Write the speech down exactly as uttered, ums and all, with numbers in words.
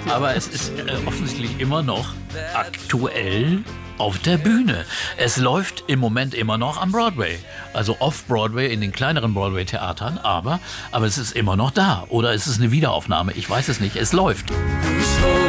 aber es ist äh, offensichtlich immer noch aktuell auf der Bühne. Es läuft im Moment immer noch am Broadway, also off-Broadway in den kleineren Broadway-Theatern, aber, aber es ist immer noch da. Oder ist es eine Wiederaufnahme? Ich weiß es nicht. Es läuft.